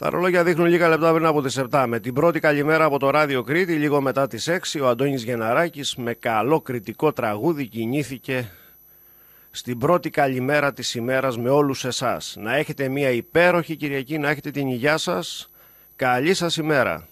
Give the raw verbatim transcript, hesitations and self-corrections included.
Τα ρολόγια δείχνουν λίγα λεπτά πριν από τις επτά. Με την πρώτη καλημέρα από το Ράδιο Κρήτη, λίγο μετά τις έξι, ο Αντώνης Γενναράκης με καλό κριτικό τραγούδι κινήθηκε στην πρώτη καλημέρα της ημέρας με όλους εσάς. Να έχετε μια υπέροχη Κυριακή, να έχετε την υγειά σας. Καλή σας ημέρα.